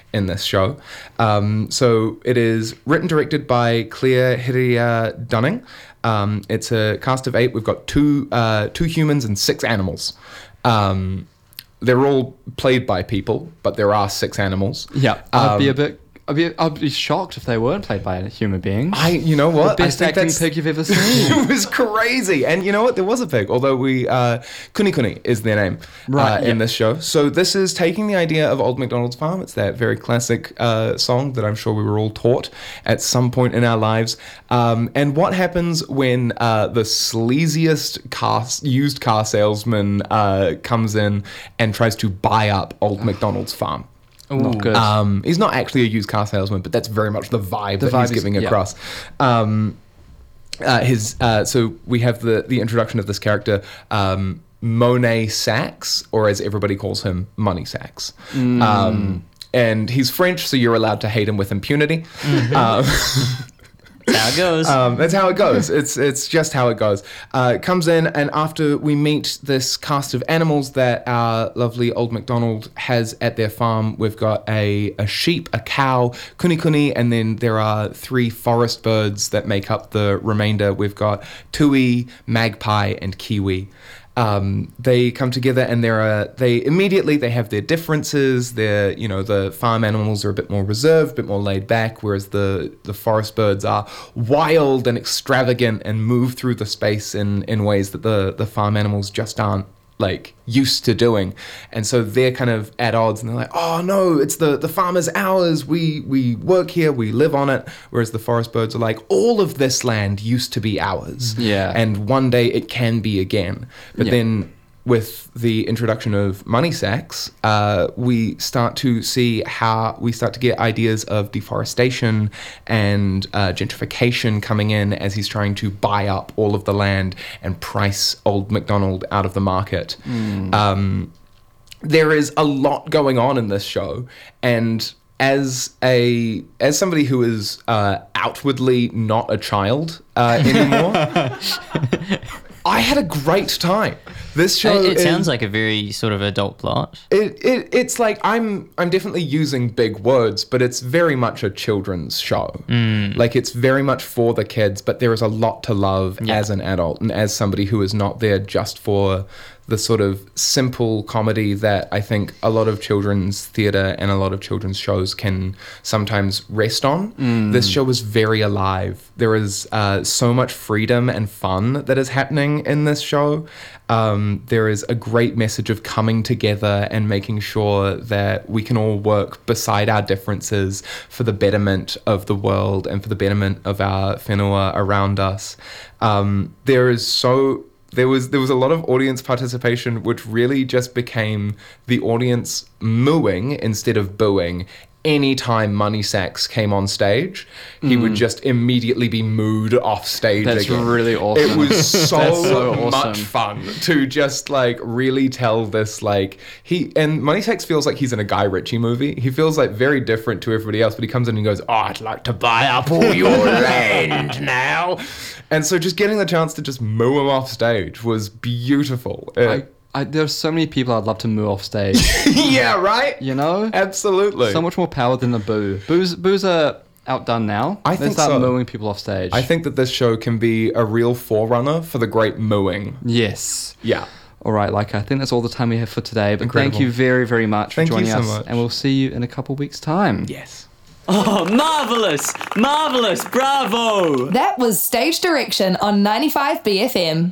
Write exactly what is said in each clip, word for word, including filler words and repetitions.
in this show. Um, so it is written, directed by Claire Hiria Dunning. Um, it's a cast of eight. We've got two uh, two humans and six animals. Um, they're all played by people, but there are six animals. Yeah, I'd Um, be a bit... I'd be, I'd be shocked if they weren't played by human beings. I, you know what? The best I think acting that's- pig you've ever seen. It was crazy. And you know what? There was a pig, although we, uh, Kuni Kuni is their name Right, uh, yeah. in this show. So this is taking the idea of Old MacDonald's Farm. It's that very classic uh, song that I'm sure we were all taught at some point in our lives. Um, and what happens when uh, the sleaziest car, used car salesman uh, comes in and tries to buy up Old MacDonald's Farm? Not good. Um, he's not actually a used car salesman, but that's very much the vibe The that vibe he's is- giving yeah. across. Um, uh, his uh, so we have the the introduction of this character, um, Monet Sachs, or as everybody calls him, Money Sachs. Mm. Um, and he's French, so you're allowed to hate him with impunity. Mm-hmm. Um, That's how it goes. Um, that's how it goes. It's it's just how it goes. Uh, it comes in, and after we meet this cast of animals that our lovely Old MacDonald has at their farm, we've got a, a sheep, a cow, Kuni Kuni, and then there are three forest birds that make up the remainder. We've got Tui, Magpie, and Kiwi. Um, they come together and they're uh, they immediately they have their differences. They're, you know, the farm animals are a bit more reserved, a bit more laid back, whereas the, the forest birds are wild and extravagant and move through the space in, in ways that the, the farm animals just aren't like used to doing. And so they're kind of at odds, and they're like, oh no, it's the the farm is ours, we we work here, we live on it, whereas the forest birds are like, all of this land used to be ours, Yeah. and one day it can be again. But Yeah. then with the introduction of Money Sachs, uh, we start to see how we start to get ideas of deforestation and uh, gentrification coming in as he's trying to buy up all of the land and price Old MacDonald out of the market. Um, there is a lot going on in this show, and as a as somebody who is uh, outwardly not a child uh, anymore, I had a great time. This show it it is, sounds like a very sort of adult plot. it, it it's like I'm I'm definitely using big words, but it's very much a children's show. Mm. Like, it's very much for the kids, but there is a lot to love Yeah. as an adult and as somebody who is not there just for the sort of simple comedy that I think a lot of children's theatre and a lot of children's shows can sometimes rest on. This show is very alive. There is uh, so much freedom and fun that is happening in this show. Um, there is a great message of coming together and making sure that we can all work beside our differences for the betterment of the world and for the betterment of our whenua around us. Um, there is so... There was there was a lot of audience participation, which really just became the audience mooing instead of booing. Anytime Money Sachs came on stage, he would just immediately be mooed off stage That's again. really awesome. It was so, That's so awesome. much fun to just like really tell this, like, he and Money Sachs feels like he's in a Guy Ritchie movie. He feels like very different to everybody else, but he comes in and goes, "Oh, I'd like to buy up all your land now." And so just getting the chance to just moo him off stage was beautiful. I, Uh, I, there's so many people I'd love to move off stage. yeah, right? You know? Absolutely. So much more power than a boo. Boos, boos are outdone now. I They think start so. mooing people off stage. I think that this show can be a real forerunner for the great mooing. Yes. Yeah. All right, like I think that's all the time we have for today. But Incredible. thank you very, very much Thank for you joining so us. much. And we'll see you in a couple weeks' time. Yes. Oh, marvellous! Marvellous! Bravo! That was Stage Direction on ninety-five B F M.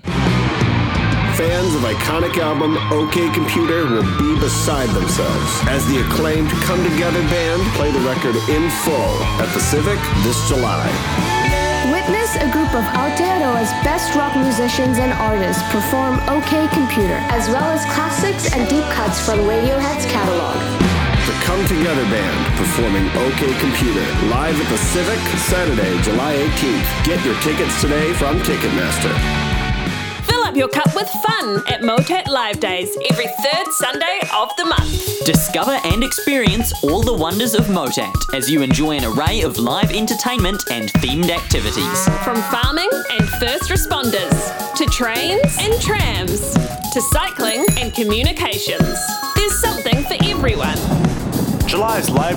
Fans of iconic album OK Computer will be beside themselves as the acclaimed Come Together band play the record in full at the Civic this July. Witness a group of Aotearoa's best rock musicians and artists perform OK Computer, as well as classics and deep cuts from Radiohead's catalog. The Come Together Band performing OK Computer live at the Civic Saturday, July eighteenth. Get your tickets today from Ticketmaster. Fill up your cup with fun at Motet Live Days every third Sunday of the month. Discover and experience all the wonders of Motat as you enjoy an array of live entertainment and themed activities. From farming and first responders, to trains and trams, to cycling and communications. There's something for everyone. July's live